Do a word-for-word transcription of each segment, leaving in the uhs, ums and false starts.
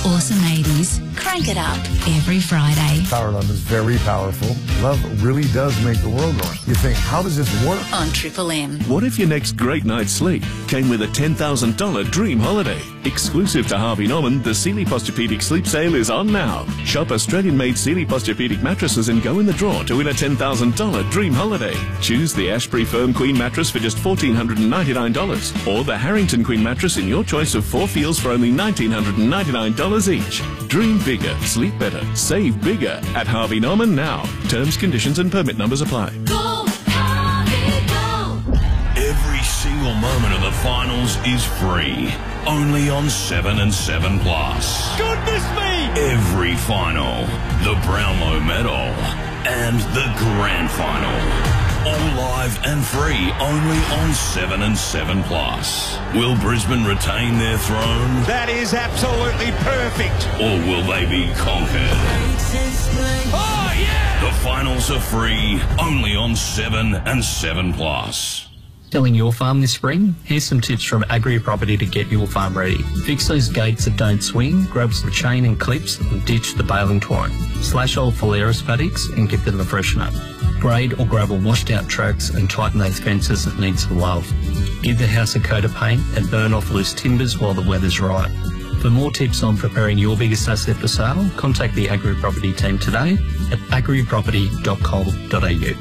awesome eighties. Crank it up every Friday. Power Love is very powerful. Love really does make the world go. You think, how does this work? On Triple M. What if your next great night's sleep came with a ten thousand dollars dream holiday? Exclusive to Harvey Norman, the Sealy Posturepedic Sleep Sale is on now. Shop Australian-made Sealy Posturepedic mattresses and go in the draw to win a ten thousand dollars dream holiday. Choose the Ashbury Firm Queen mattress for just one thousand four hundred ninety-nine dollars or the Harrington Queen mattress in your choice of four feels for only one thousand nine hundred ninety-nine dollars each. Dream bigger, sleep better, save bigger at Harvey Norman now. Terms, conditions and permit numbers apply. Go, Harvey, go! Every single moment of the finals is free. Only on seven and seven Plus. Goodness me! Every final, the Brownlow Medal, and the Grand Final. All live and free, only on seven and seven Plus. Will Brisbane retain their throne? That is absolutely perfect. Or will they be conquered? Oh, yeah! The finals are free, only on seven and seven Plus. Selling your farm this spring? Here's some tips from Agri Property to get your farm ready. Fix those gates that don't swing, grab some chain and clips and ditch the baling twine. Slash old Phalaris paddocks and give them a freshen up. Grade or gravel washed out tracks and tighten those fences that need some love. Give the house a coat of paint and burn off loose timbers while the weather's right. For more tips on preparing your biggest asset for sale, contact the Agri Property team today at agri property dot com dot a u.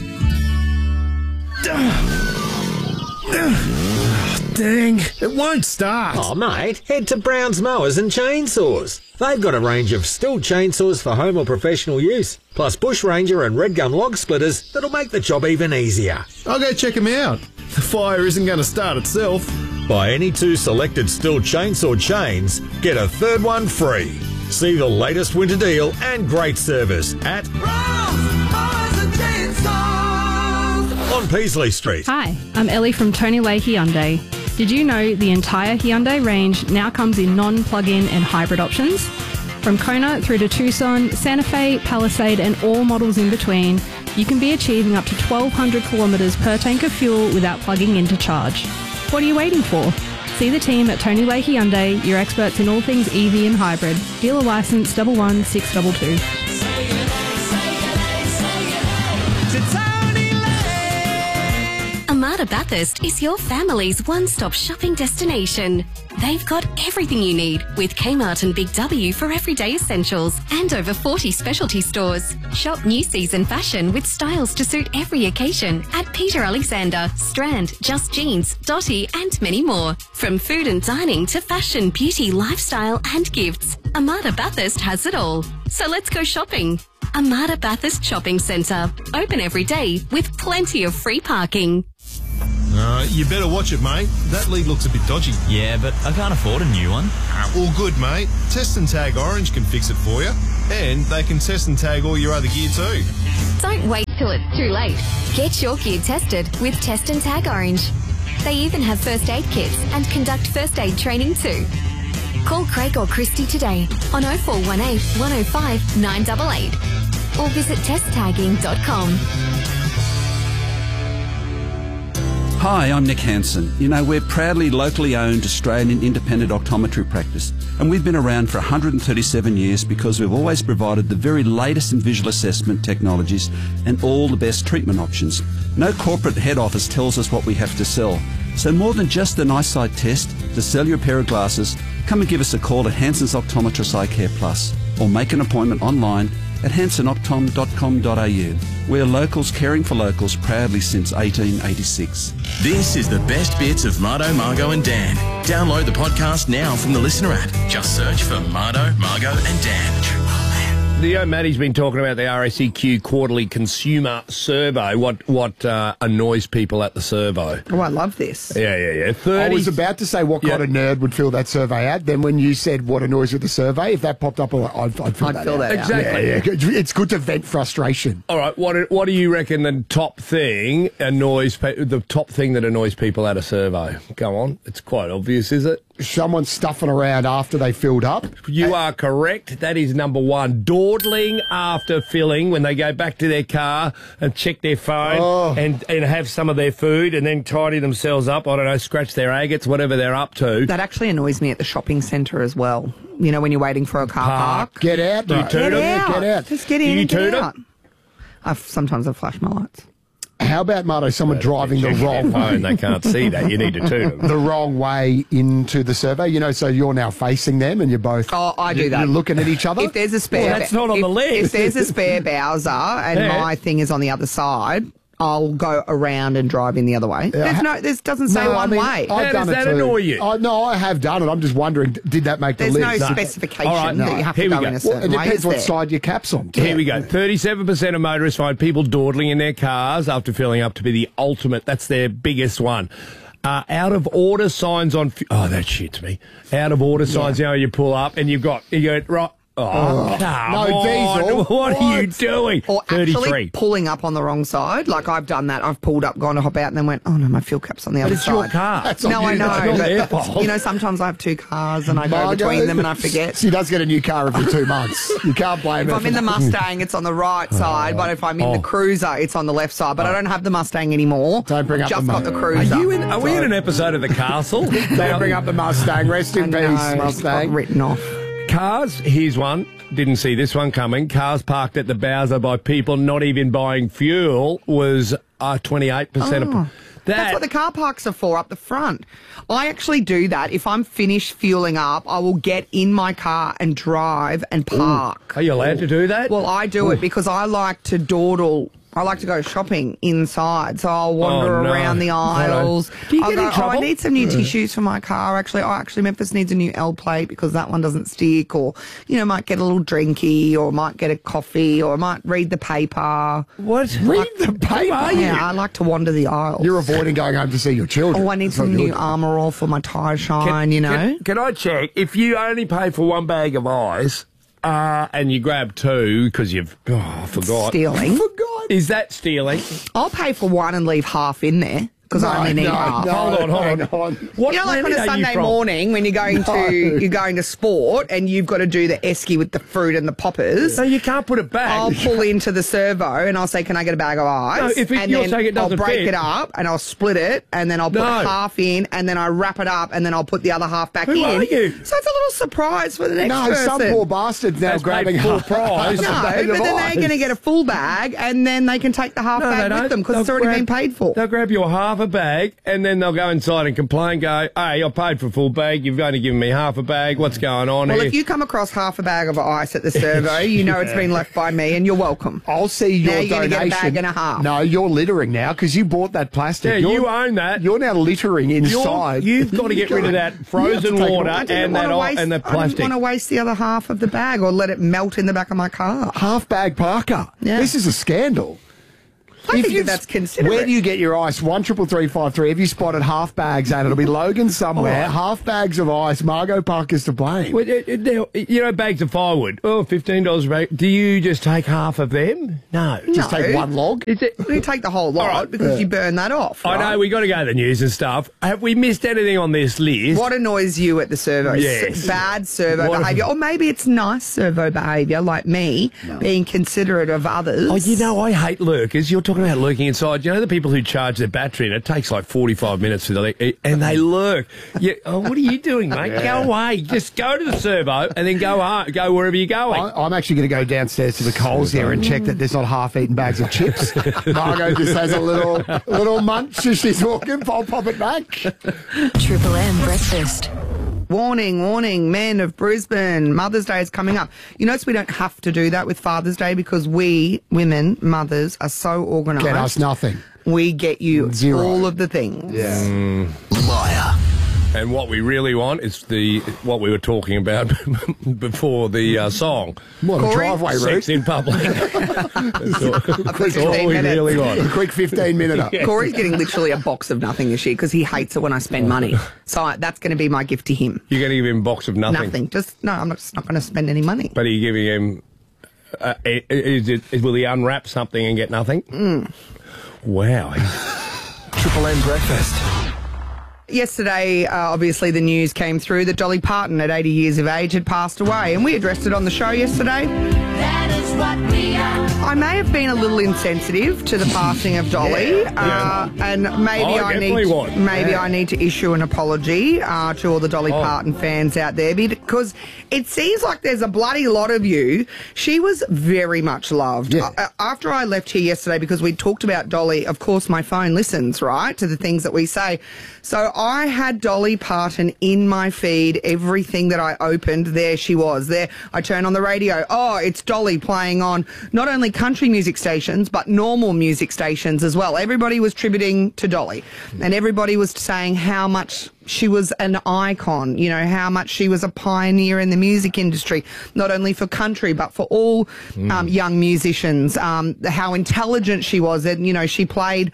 Dang, it won't start. Oh, mate, head to Brown's Mowers and Chainsaws. They've got a range of Stihl chainsaws for home or professional use, plus Bush Ranger and Red Gum log splitters that'll make the job even easier. I'll go check them out. The fire isn't going to start itself. Buy any two selected Stihl chainsaw chains, get a third one free. See the latest winter deal and great service at Brown's Mowers and Chainsaws on Peasley Street. Hi, I'm Ellie from Tony Leahy Hyundai. Did you know the entire Hyundai range now comes in non-plug-in and hybrid options? From Kona through to Tucson, Santa Fe, Palisade and all models in between, you can be achieving up to twelve hundred kilometres per tank of fuel without plugging in to charge. What are you waiting for? See the team at Tony Leahy Hyundai, your experts in all things E V and hybrid. Dealer licence one one six two two. Armada Bathurst is your family's one-stop shopping destination. They've got everything you need with Kmart and Big W for everyday essentials and over forty specialty stores. Shop new season fashion with styles to suit every occasion at Peter Alexander, Strand, Just Jeans, Dotty and many more. From food and dining to fashion, beauty, lifestyle and gifts, Armada Bathurst has it all. So let's go shopping. Armada Bathurst Shopping Centre. Open every day with plenty of free parking. Uh, you better watch it, mate. That lead looks a bit dodgy. Yeah, but I can't afford a new one. Uh, all good, mate. Test and Tag Orange can fix it for you. And they can test and tag all your other gear too. Don't wait till it's too late. Get your gear tested with Test and Tag Orange. They even have first aid kits and conduct first aid training too. Call Craig or Christy today on oh four one eight, one oh five, nine eight eight or visit test tagging dot com. Hi, I'm Nick Hansen. You know, we're proudly locally owned Australian independent optometry practice, and we've been around for one hundred thirty-seven years because we've always provided the very latest in visual assessment technologies and all the best treatment options. No corporate head office tells us what we have to sell. So more than just an eyesight test, to sell your pair of glasses, come and give us a call at Hansen's Optometrist Eye Care Plus or make an appointment online at hansen optom dot com dot a u. We're locals caring for locals proudly since eighteen eighty-six. This is the best bits of Mardo, Margot and Dan. Download the podcast now from the Listener app. Just search for Mardo, Margot and Dan. Theo Maddie's been talking about the R A C Q quarterly consumer survey. What what uh, annoys people at the survey? Oh, I love this. Yeah, yeah, yeah. thirty I was about to say what kind yeah. of nerd would fill that survey out. Then when you said what annoys you with the survey, if that popped up, I'd, I'd fill I'd that fill out. that exactly. Yeah, yeah. It's good to vent frustration. All right. What what do you reckon the top thing annoys pe- the top thing that annoys people at a survey? Go on. It's quite obvious, is it? someone stuffing around after they filled up. You are correct. That is number one. Dawdling after filling when they go back to their car and check their phone Oh. and, and have some of their food and then tidy themselves up. I don't know, scratch their agates, whatever they're up to. That actually annoys me at the shopping centre as well. You know, when you're waiting for a car Park. park. Get out. Do you mate. toot Get them? out. Get out. Just get Do in you and get toot 'em? out. I've, sometimes I flash my lights. How about, Marto, someone driving the Checking wrong their way? phone, they can't see that. You need to toot them. The wrong way into the survey, you know, so you're now facing them and you're both. Oh, I do you're, that. You're looking at each other. If there's a spare, Well, that's not on if, the list. If there's a spare Bowser and Yeah. my thing is on the other side, I'll go around and drive in the other way. Yeah. There's no, this doesn't say No, I one mean, way. I've How done does it that too. annoy you? I, no, I have done it. I'm just wondering, did that make There's the no list? specification All right, that no. you have Here to we go go. in a Well, certain it way. depends is what there? side your cap's on. Here we go. thirty-seven percent of motorists find people dawdling in their cars after filling up to be the ultimate. That's their biggest one. Uh, out of order signs on... Fu- oh, that shits me. Out of order signs, you know, you pull up and you've got... You go, right... Oh, Oh, come no on. diesel. What, are you What? doing? Or actually thirty-three. pulling up on the wrong side. Like I've done that. I've pulled up, gone to hop out, and then went, oh no, my fuel cap's on the But other it's side. your car. That's on No, you. I know. That's not their But, fault. you know, sometimes I have two cars and I go Margo, between them and I forget. She does get a new car every two months. You can't blame If her. I'm in the Mustang, it's on the right side, but if I'm in Oh. the Cruiser, it's on the left side. But I don't have the Mustang anymore. Don't bring I've up just the got the Mu- Are, Cruiser. you in, are we in an episode of The Castle? Don't bring up the Mustang. Rest in I peace, know, it's got Mustang. written off. Cars, here's one. Didn't see this one coming. Cars parked at the Bowser by people not even buying fuel was uh, twenty-eight percent. Oh. Of, that, That's what the car parks are for, up the front. I actually do that. If I'm finished fueling up, I will get in my car and drive and park. Are you allowed to do that? Well, I do it because I like to dawdle. I like to go shopping inside, so I'll wander Oh, no. around the aisles. Do you I'll get go, in oh, I trouble? need some new tissues for my car. Actually, oh, actually, Memphis needs a new L plate because that one doesn't stick. Or, you know, might get a little drinky, or might get a coffee, or might read the paper. What? Read the paper. are you? Yeah, I like to wander the aisles. You're avoiding going home to see your children. Oh, I need That's not some new good. Armour All for my tyre shine, you know. Can, can I check? If you only pay for one bag of ice uh, and you grab two because you've... Oh, I forgot. Stealing. Forgot. Is that stealing? I'll pay for one and leave half in there because I only need no, half. no, Hold on, hold hang on. What You know, like on planet a are you Sunday from? morning when you're going No. to you're going to sport and you've got to do the esky with the fruit and the poppers. So you can't put it back. I'll pull into the servo and I'll say, "Can I get a bag of ice?" No, if it- and you're then saying it I'll doesn't break fit. it up and I'll split it and then I'll put No. half in and then I wrap it up and then I'll put the other half back Who in. are you? So it's a little surprise for the next No, person. some poor bastard's now That's grabbing paid full half price. a No, bag but of then ice. they're going to get a full bag and then they can take the half No, they bag don't. with them because They'll it's already grab- been paid for. They'll grab your half a bag and then they'll go inside and complain, go, hey, I paid for a full bag, you've only given me half a bag, what's going on Well, here? if you come across half a bag of ice at the servo, you know it's been left by me and you're welcome. I'll see your Now you're gonna donation. get a bag and a half. No, you're littering now because you bought that plastic. Yeah, You're- you own that. You're now littering inside. You're, you've got to get rid of that frozen take it water all. I and didn't that wanna o- waste- and the I didn't plastic. want to waste the other half of the bag or let it melt in the back of my car. Half bag Parker. Yeah. This is a scandal. I think you- that that's considerate. Where do you get your ice? One triple three five three. Have you spotted half bags? And it'll be Logan somewhere. Oh. Half bags of ice. Margot Parker's to blame. Well, it- it- they'll- you know, bags of firewood. Oh, fifteen dollars a bag. Do you just take half of them? No. Just No. take one log. Is it? You take the whole lot right. because you burn that off. I right? know, we got to go to the news and stuff. Have we missed anything on this list? What annoys you at the servo? Yes. S- Bad servo What- behaviour. Or maybe it's nice servo behaviour, like me, being considerate of others. Oh, you know, I hate lurkers. You're talking about lurking inside. You know the people who charge their battery and it takes like forty-five minutes for the and they lurk. You, oh, what are you doing, mate? Go away. Just go to the servo and then go home, go wherever you're going. I, I'm actually going to go downstairs to the Coles here and check that there's not half-eaten bags of chips. Margot just has a little little munch as she's walking. I'll pop it back. Triple M breakfast. Warning, warning, men of Brisbane. Mother's Day is coming up. You notice we don't have to do that with Father's Day because we, women, mothers, are so organised. Get us nothing. We get you Zero. all of the things. Yeah. Liar. And what we really want is the what we were talking about before the uh, song. What, a Corey? driveway route? Sex in public. That's all, that's all fifteen we minutes. really want. A quick fifteen minute. Corey's getting literally a box of nothing this year because he hates it when I spend money. So I, that's going to be my gift to him. You're going to give him a box of nothing. Nothing. Just, no, I'm not, just not going to spend any money. But are you giving him... Uh, is it, is, will he unwrap something and get nothing? Mm. Wow. Triple M breakfast. Yesterday, uh, obviously, the news came through that Dolly Parton, at eighty years of age, had passed away, and we addressed it on the show yesterday. That is what we are. I may have been a little insensitive to the passing of Dolly, Yeah. uh, and maybe I I, definitely need was. maybe Yeah. I need to issue an apology uh, to all the Dolly Oh. Parton fans out there, because it seems like there's a bloody lot of you. She was very much loved. Yeah. Uh, after I left here yesterday, because we talked about Dolly, of course my phone listens, right, to the things that we say. So I had Dolly Parton in my feed. Everything that I opened, there she was. There, I turn on the radio. Oh, it's Dolly playing on not only country music stations, but normal music stations as well. Everybody was tributing to Dolly, and everybody was saying how much she was an icon, you know, how much she was a pioneer in the music industry, not only for country, but for all Mm. um, young musicians, um, how intelligent she was. And, you know, she played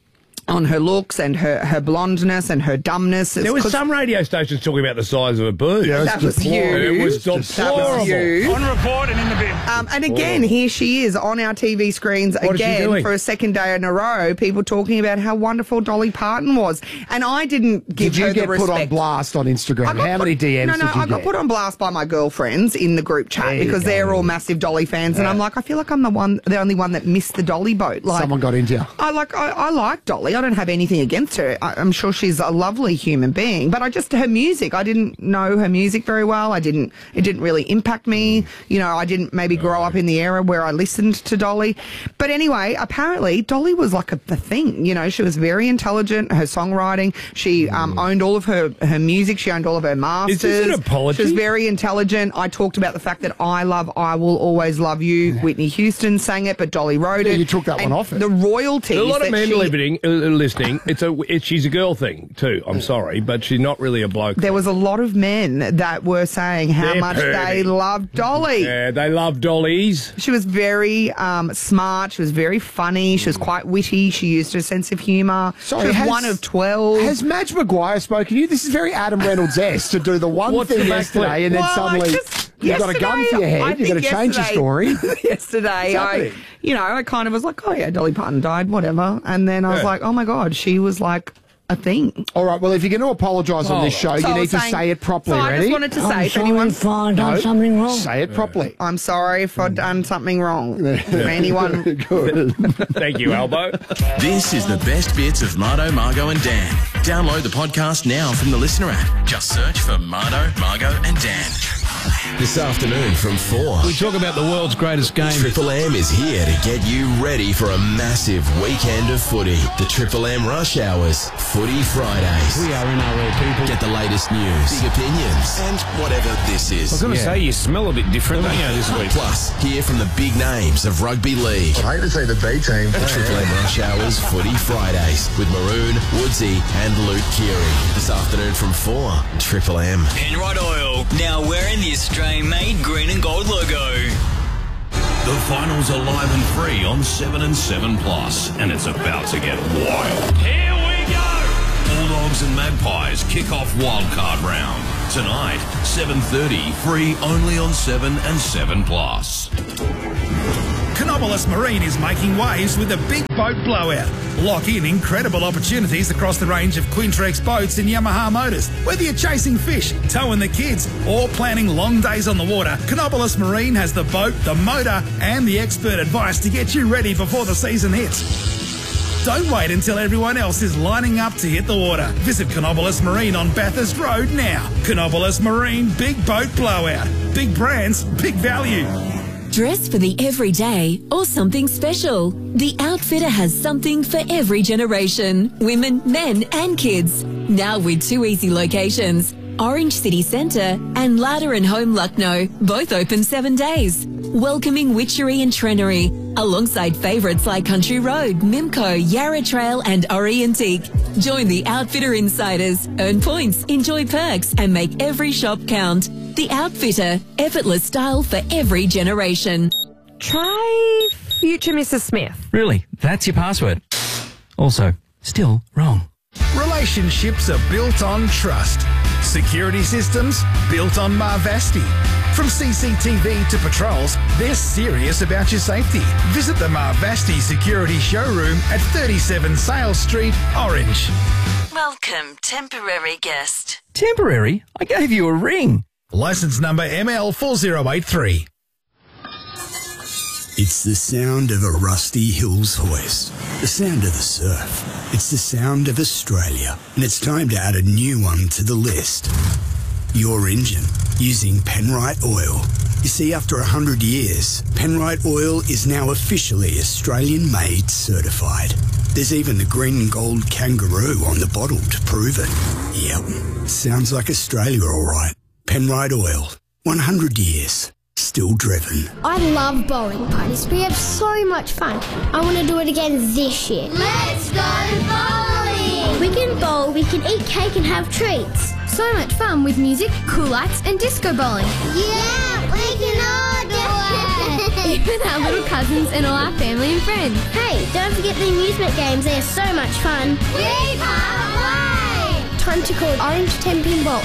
on her looks and her, her blondness and her dumbness. There was some radio stations talking about the size of her boobs. Yeah, that was you. It was That was deplorable. you. On report and in the bin. Um, and again, here she is on our T V screens What is she again doing? for a second day in a row, people talking about how wonderful Dolly Parton was. And I didn't give Did you her get the put on respect. blast on Instagram? I got How put- many D Ms No, no, did you I got get? put on blast by my girlfriends in the group chat There you because go. they're all massive Dolly fans, and Yeah. I'm like, I feel like I'm the one, the only one that missed the Dolly boat. Like, Someone got into you. I like, I, I like Dolly. I don't have anything against her. I, I'm sure she's a lovely human being, but I just her music. I didn't know her music very well. I didn't. It didn't really impact me. You know, I didn't maybe grow up in the era where I listened to Dolly. But anyway, apparently Dolly was like a, a thing. You know, she was very intelligent. Her songwriting. She um, owned all of her her music. She owned all of her masters. Is this an apology? She was very intelligent. I talked about the fact that I love, I will always love you. Whitney Houston sang it, but Dolly wrote Yeah, it. you took that And one off it. The royalties. A lot of that men she- living, uh, listening. It's a. It, she's a girl thing too. I'm sorry, but she's not really a bloke. There was a lot of men that were saying how They're much pervy. they loved Dolly. Yeah, they love dollies. She was very um, smart. She was very funny. She was quite witty. She used her sense of humour. Sorry, she was has- one of twelve. Has Madge Maguire spoken to you? This is very Adam Reynolds-esque to do the one What's thing the backflip? yesterday and then Well, I suddenly just- you've got a gun yesterday, to your I head. You've got to think change the yesterday- story. yesterday, What's I, happening? you know, I kind of was like, oh yeah, Dolly Parton died, whatever. And then I was Yeah. like, oh my God, she was like a thing. All right, well, if you're going to apologise on this show, So I you need was to saying- say it properly. So I Ready? just wanted to say, if anyone No, Say it properly. I'm sorry if I've done something wrong. If anyone. Good. Thank you, Albo. This is the best bits of Mardo, Margo and Dan. Download the podcast now from the Listener app. Just search for Mardo, Margo and Dan. This afternoon from four. We talk about the world's greatest game. Triple M is here to get you ready for a massive weekend of footy. The Triple M Rush Hours Footy Fridays. We are N R L people. Get the latest news, big opinions, and whatever this is. I was going to say, you smell a bit different, don't you, this week? Plus, hear from the big names of rugby league. I hate to say the B team. The Triple M Rush Hours Footy Fridays with Maroon, Woodsy, and Luke Keary. This afternoon from four. Triple M. Penrite Oil, now wearing the Australian-made green and gold logo. The finals are live and free on seven and seven Plus, and it's about to get wild. Here we go! Bulldogs and Magpies kick off wildcard round. Tonight, seven thirty, free only on seven and seven Plus. Canobolas Marine is making waves with a big boat blowout. Lock in incredible opportunities across the range of Quintrex boats and Yamaha motors. Whether you're chasing fish, towing the kids, or planning long days on the water, Canobolas Marine has the boat, the motor, and the expert advice to get you ready before the season hits. Don't wait until everyone else is lining up to hit the water. Visit Canobolas Marine on Bathurst Road now. Canobolas Marine Big Boat Blowout. Big brands, big value. Dress for the everyday or something special. The Outfitter has something for every generation. Women, men and kids. Now with two easy locations. Orange City Centre and Ladder and Home Lucknow, both open seven days. Welcoming Witchery and Trenery, alongside favourites like Country Road, Mimco, Yarra Trail and Ori Antique. Join the Outfitter Insiders, earn points, enjoy perks and make every shop count. The Outfitter, effortless style for every generation. Try future Missus Smith. Really? That's your password? Also, still wrong. Relationships are built on trust. Security systems built on Marvasti. From C C T V to patrols, they're serious about your safety. Visit the Marvasti Security Showroom at thirty-seven Sales Street, Orange. Welcome, temporary guest. Temporary? I gave you a ring. Licence number M L four zero eight three. It's the sound of a rusty Hills hoist, the sound of the surf. It's the sound of Australia, and it's time to add a new one to the list. Your engine, using Penrite Oil. You see, after one hundred years, Penrite Oil is now officially Australian-made certified. There's even the green and gold kangaroo on the bottle to prove it. Yep, sounds like Australia all right. Penrite Oil, one hundred years. Still driven. I love bowling parties. We have so much fun. I want to do it again this year. Let's go bowling! We can bowl, we can eat cake and have treats. So much fun with music, cool lights and disco bowling. Yeah, we can all do it! Even our little cousins and all our family and friends. Hey, don't forget the amusement games. They are so much fun. We can't wait! Time to call Orange ten Pin Bowl.